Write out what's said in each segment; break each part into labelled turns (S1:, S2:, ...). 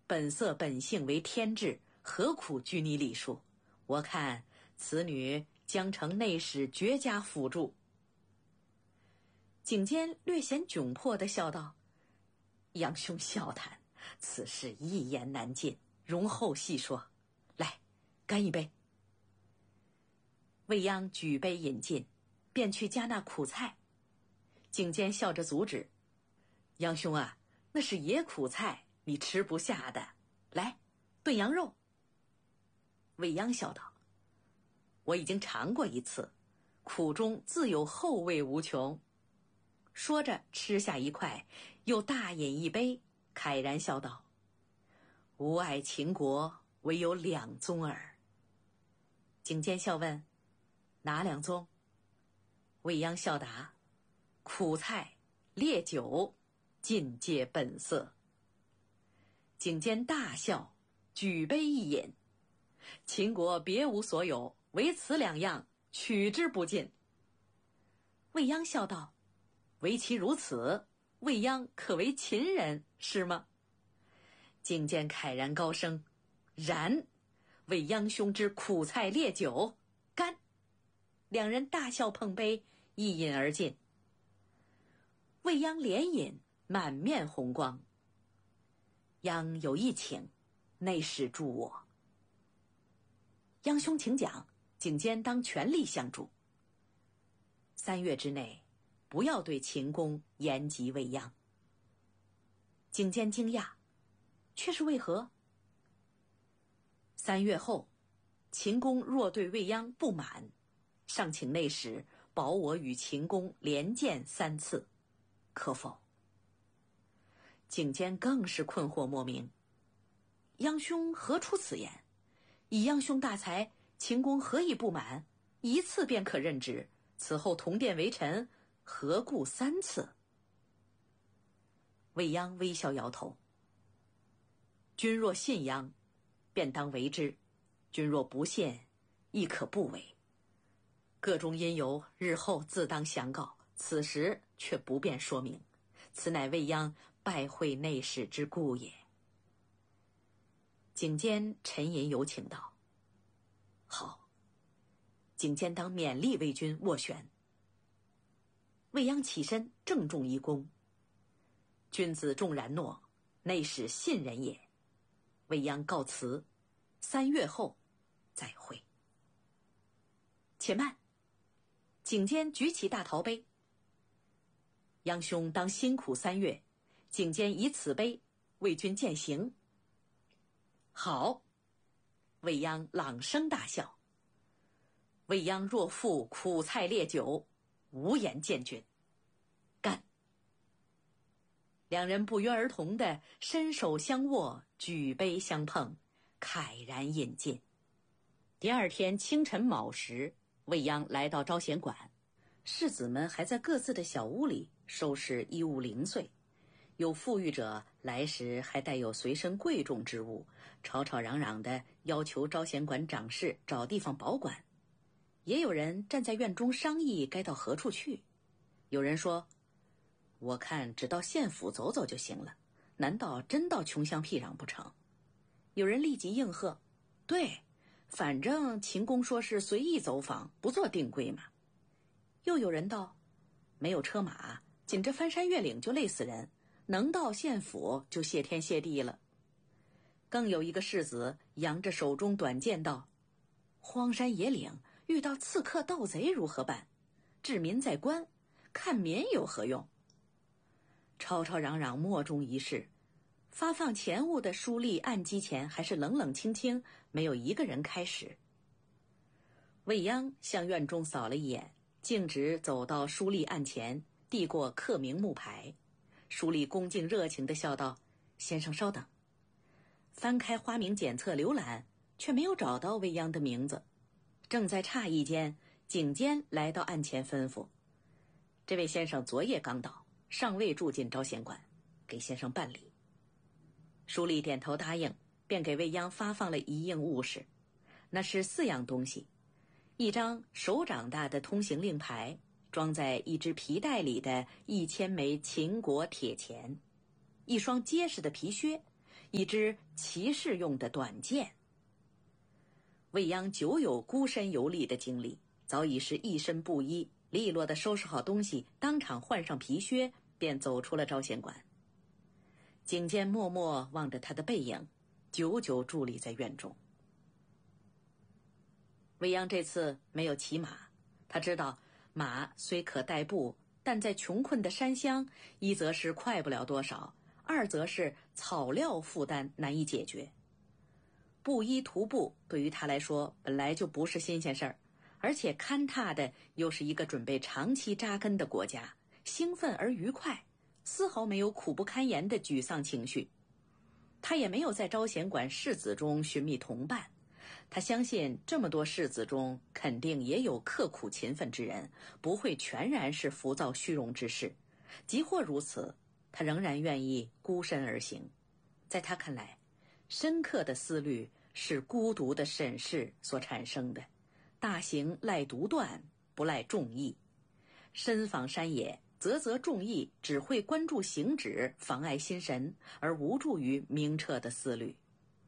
S1: 本色本性为天志，何苦拘泥礼数？我看此女将成内史绝佳辅助。景监略显窘迫地笑道：杨兄笑谈，此事一言难尽，容后细说。来，干一杯。未央举杯饮尽，便去夹那苦菜。景监笑着阻止：杨兄啊，那是野苦菜，你吃不下的。来，炖羊肉。未央笑道：我已经尝过一次，苦中自有后味无穷。说着吃下一块，又大饮一杯，慨然笑道：吾爱秦国，唯有两宗耳。景监笑问：哪两宗？未央笑答：苦菜、烈酒，尽皆本色。景监大笑，举杯一饮：秦国别无所有，唯此两样，取之不尽。未央笑道：唯其如此，未央可为秦人，是吗？景监慨然高声：然，为央兄之苦菜烈酒，干！两人大笑碰杯，一饮而尽。未央连饮，满面红光。央有一请，内史助我。央兄请讲，景监当全力相助。3月之内，不要对秦公言及未央。景监惊讶，却是为何？3月后，秦公若对未央不满，尚请内史保我与秦公连见3次，可否？景监更是困惑莫名。央兄何出此言？以央兄大才，秦公何以不满？一次便可任职，此后同殿为臣，何故3次？未央微笑摇头：君若信央，便当为之；君若不信，亦可不为。各中因由，日后自当详告，此时却不便说明。此乃未央拜会内史之故也。景监沉吟有请道：好，景监当勉励为君斡旋。未央起身郑重一躬：君子重然诺，内史信人也。未央告辞，3月后再会。且慢！景监举起大陶杯：央兄当辛苦3月，景监以此杯为君饯行。好！未央朗声大笑：未央若负苦菜烈酒，无颜见君。干！两人不约而同地伸手相握，举杯相碰，慨然饮尽。第二天清晨卯时，未央来到招贤馆，士子们还在各自的小屋里收拾衣物零碎，有富裕者来时还带有随身贵重之物，吵吵嚷嚷地要求招贤馆长事找地方保管。也有人站在院中商议该到何处去。有人说：我看只到县府走走就行了，难道真到穷乡僻壤不成？有人立即应和：对，反正秦公说是随意走访，不做定规嘛。又有人道：没有车马，仅这翻山越岭就累死人，能到县府就谢天谢地了。更有一个士子扬着手中短剑道：荒山野岭遇到刺客盗贼如何办？治民在官，看民有何用？吵吵嚷嚷莫衷一是，发放钱物的书吏案机前还是冷冷清清，没有一个人开始。未央向院中扫了一眼，径直走到书吏案前，递过刻名木牌。书吏恭敬热情地笑道：先生稍等。翻开花名检册浏览，却没有找到未央的名字。正在诧异间，景监来到案前吩咐：这位先生昨夜刚到，尚未住进招贤馆，给先生办理。书吏点头答应，便给未央发放了一应物事。那是4样东西：一张手掌大的通行令牌，装在一只皮袋里的1000枚秦国铁钱；一双结实的皮靴； 一支骑士用的短剑。未央久有孤身游历的经历，早已是一身布衣，利落地收拾好东西，当场换上皮靴，便走出了招贤馆。景监默默望着他的背影，久久伫立在院中。未央这次没有骑马，他知道马虽可代步，但在穷困的山乡，一则是快不了多少，二则是草料负担难以解决。布衣徒步对于他来说本来就不是新鲜事儿，而且勘踏的又是一个准备长期扎根的国家，兴奋而愉快，丝毫没有苦不堪言的沮丧情绪。他也没有在招贤馆士子中寻觅同伴，他相信这么多士子中肯定也有刻苦勤奋之人，不会全然是浮躁虚荣之士。即或如此，他仍然愿意孤身而行。在他看来，深刻的思虑是孤独的审视所产生的，大行赖独断，不赖众议。深访山野，则众议只会关注行止，妨碍心神，而无助于明澈的思虑。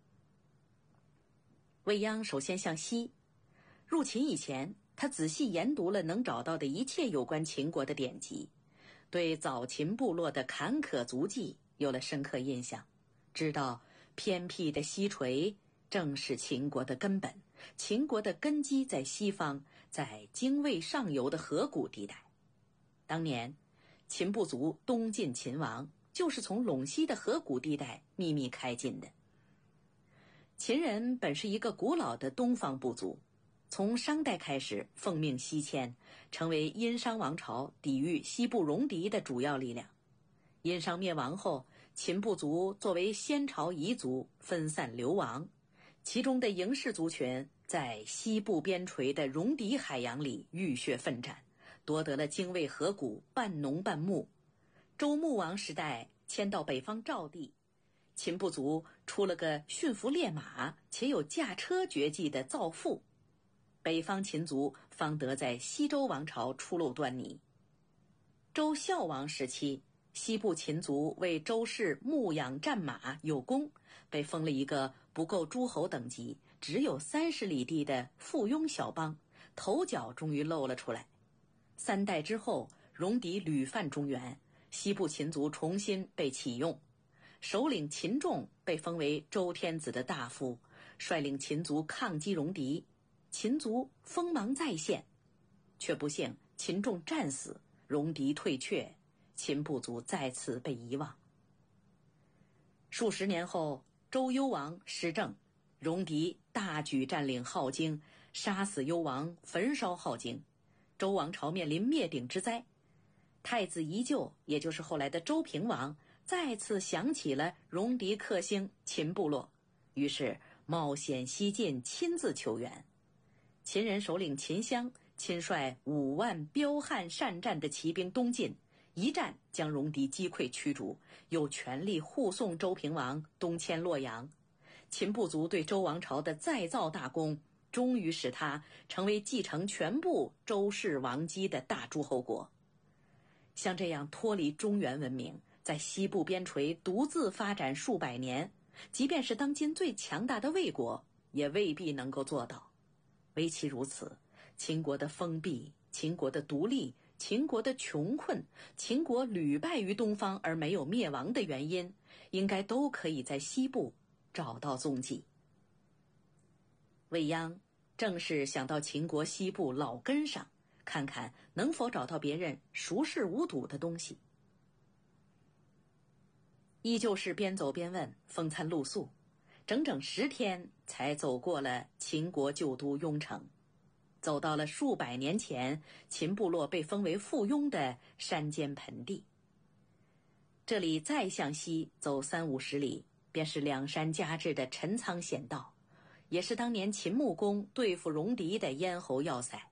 S1: 未央首先向西，入秦以前，他仔细研读了能找到的一切有关秦国的典籍，对早秦部落的坎坷足迹有了深刻印象，知道偏僻的西陲正是秦国的根本，秦国的根基在西方，在泾渭上游的河谷地带。当年秦部族东晋秦王就是从陇西的河谷地带秘密开进的。秦人本是一个古老的东方部族，从商代开始奉命西迁，成为殷商王朝抵御西部戎狄的主要力量。殷商灭亡后，秦部族作为先朝彝族分散流亡，其中的嬴氏族群在西部边陲的戎狄海洋里浴血奋战，夺得了泾渭河谷半农半牧。周穆王时代迁到北方赵地，秦部族出了个驯服烈马且有驾车绝技的造父，北方秦族方得在西周王朝初露端倪。周孝王时期，西部秦族为周氏牧养战马有功，被封了一个不够诸侯等级，只有30里地的附庸小邦，头角终于露了出来。3代之后，戎狄屡犯中原，西部秦族重新被启用，首领秦仲被封为周天子的大夫，率领秦族抗击戎狄，秦族锋芒再现，却不幸秦仲战死，戎狄退却，秦部族再次被遗忘。数十年后，周幽王失政，戎狄大举占领镐京，杀死幽王，焚烧镐京，周王朝面临灭顶之灾。太子宜臼，也就是后来的周平王，再次想起了戎狄克星秦部落，于是冒险西进，亲自求援。秦人首领秦襄亲率5万彪悍善战的骑兵东进，一战将戎狄击溃驱逐，又全力护送周平王东迁洛阳。秦部族对周王朝的再造大功，终于使他成为继承全部周氏王基的大诸侯国。像这样脱离中原文明，在西部边陲独自发展数百年，即便是当今最强大的魏国，也未必能够做到。唯其如此，秦国的封闭，秦国的独立，秦国的穷困，秦国屡败于东方而没有灭亡的原因，应该都可以在西部找到踪迹。未央正是想到秦国西部老根上，看看能否找到别人熟视无睹的东西。依旧是边走边问，风餐露宿，整整10天才走过了秦国旧都雍城，走到了数百年前秦部落被封为附庸的山间盆地。这里再向西走30-50里，便是两山夹峙的陈仓险道，也是当年秦穆公对付戎狄的咽喉要塞。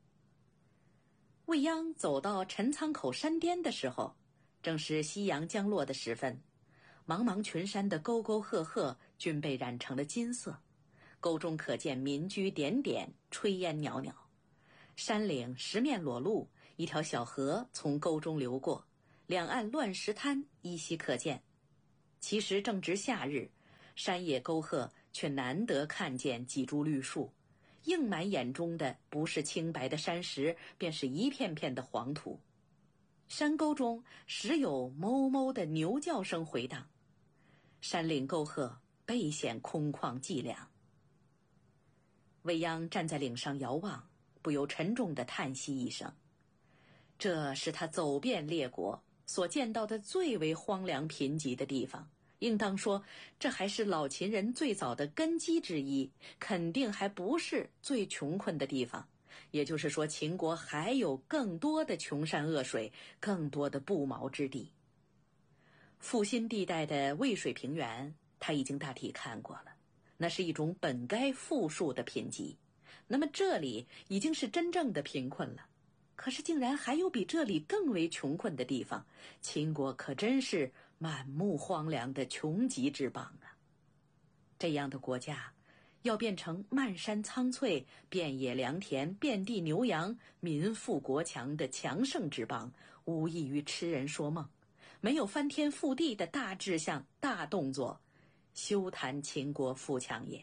S1: 未央走到陈仓口山巅的时候，正是夕阳将落的时分，茫茫群山的沟沟壑壑均被染成了金色，沟中可见民居点点，炊烟袅袅。山岭石面裸露，一条小河从沟中流过，两岸乱石滩依稀可见。其实正值夏日， 山野沟壑却难得看见几株绿树，映满眼中的不是清白的山石，便是一片片的黄土。山沟中时有哞哞的牛叫声回荡，山岭沟壑倍显空旷寂凉。未央站在岭上遥望，不由沉重地叹息一声。这是他走遍列国所见到的最为荒凉贫瘠的地方，应当说这还是老秦人最早的根基之一，肯定还不是最穷困的地方。也就是说，秦国还有更多的穷山恶水，更多的不毛之地。阜新地带的渭水平原他已经大体看过了，那是一种本该富庶的贫瘠。那么这里已经是真正的贫困了，可是竟然还有比这里更为穷困的地方，秦国可真是满目荒凉的穷极之邦啊！这样的国家要变成漫山苍翠、遍野良田、遍地牛羊、民富国强的强盛之邦，无异于痴人说梦。没有翻天覆地的大志向、大动作，休谈秦国富强也。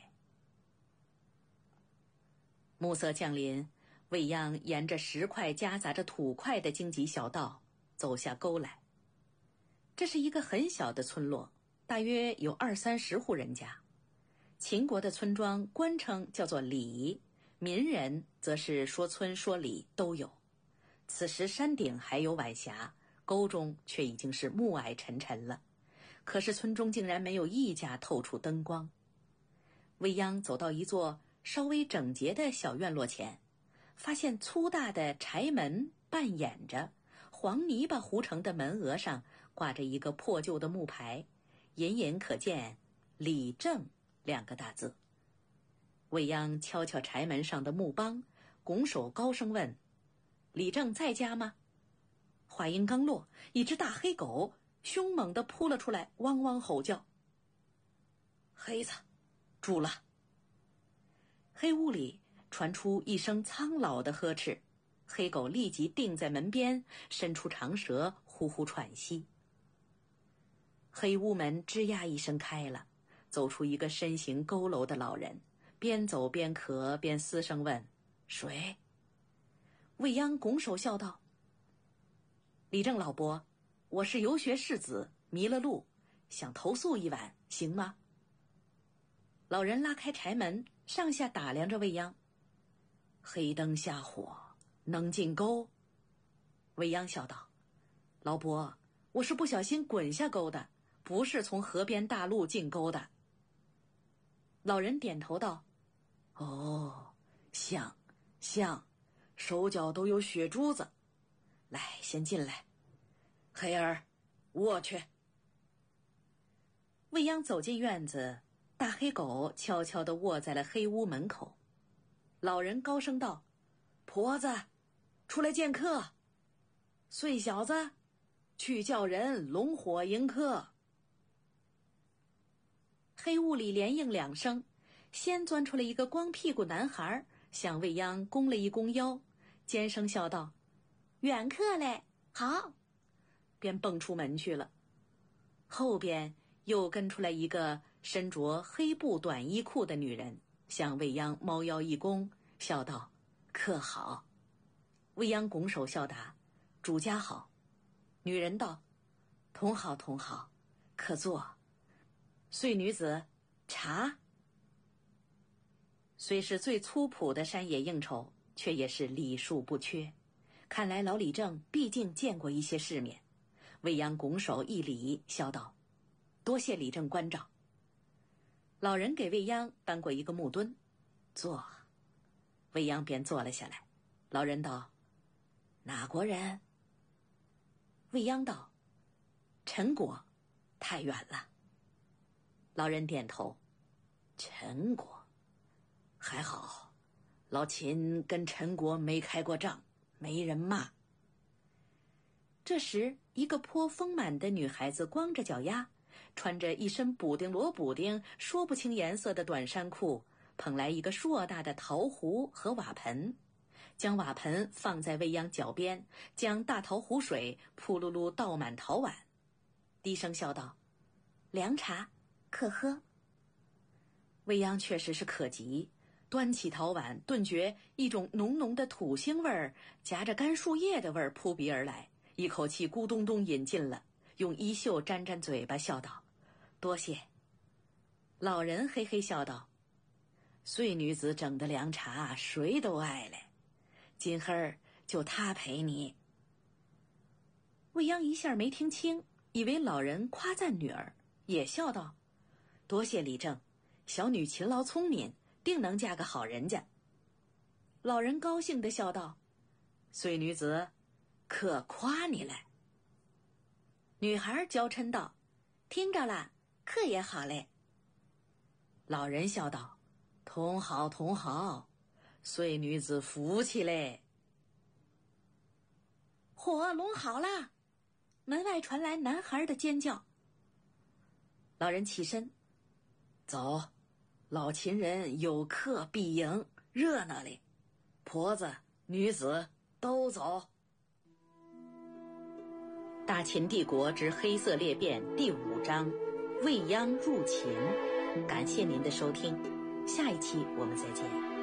S1: 暮色降临，未央沿着石块夹杂着土块的荆棘小道走下沟来。这是一个很小的村落，大约有20-30户人家。秦国的村庄官称叫做里，民人则是说村说里都有。此时山顶还有晚霞，沟中却已经是暮霭沉沉了，可是村中竟然没有一家透出灯光。未央走到一座稍微整洁的小院落前，发现粗大的柴门半掩着，黄泥巴糊成的门额上挂着一个破旧的木牌，隐隐可见李正2个大字。未央敲敲柴门上的木梆，拱手高声问：李正在家吗？话音刚落，一只大黑狗凶猛地扑了出来，汪汪吼叫。黑子，住了！黑屋里传出一声苍老的呵斥，黑狗立即定在门边，伸出长舌，呼呼喘息。黑屋门吱呀一声开了，走出一个身形佝偻的老人，边走边咳，边嘶声问：谁？未央拱手笑道：李正老伯，我是游学士子，迷了路，想投宿一晚，行吗？老人拉开柴门，上下打量着未央。黑灯瞎火，能进沟？未央笑道：老伯，我是不小心滚下沟的，不是从河边大路进沟的。老人点头道：哦，像，手脚都有血珠子。来，先进来。黑儿，我去。未央走进院子，大黑狗悄悄地卧在了黑屋门口。老人高声道：婆子，出来见客。碎小子，去叫人龙火迎客。黑屋里连应2声，先钻出来一个光屁股男孩，向未央弓了一弓腰，尖声笑道：远客嘞，好，便蹦出门去了。后边又跟出来一个身着黑布短衣裤的女人，向未央猫腰一弓，笑道：客好。未央拱手笑答：主家好。女人道：同好，客坐。碎女子，茶。虽是最粗朴的山野应酬，却也是礼数不缺。看来老李正毕竟见过一些世面。未央拱手一礼，笑道：多谢李正关照。老人给未央搬过一个木墩，坐。未央便坐了下来。老人道：哪国人？未央道：陈国，太远了。老人点头：陈国，还好，老秦跟陈国没开过仗，没人骂。这时，一个颇丰满的女孩子光着脚丫，穿着一身补丁罗补丁、说不清颜色的短衫裤，捧来一个硕大的陶壶和瓦盆，将瓦盆放在未央脚边，将大陶壶水扑噜噜倒满陶碗，低声笑道：凉茶，可喝。 未央确实是可急，端起陶碗，顿觉一种浓浓的土腥味儿夹着干树叶的味儿扑鼻而来，一口气咕咚咚饮尽了，用衣袖沾沾嘴巴，笑道：“多谢。”老人嘿嘿笑道：“穗女子整的凉茶谁都爱嘞，今儿就她陪你。”未央一下没听清，以为老人夸赞女儿，也笑道：“多谢李正，小女勤劳聪明，定能嫁个好人家。”老人高兴地笑道：“穗女子，可夸你嘞。”女孩娇嗔道：“听着啦，可也好嘞。”老人笑道：“同好同好，穗女子福气嘞。”火龙好啦！门外传来男孩的尖叫。老人起身：“走，老秦人有客必迎，热闹嘞！婆子、女子都走。”大秦帝国之黑色裂变第5章：未央入秦。感谢您的收听，下一期我们再见。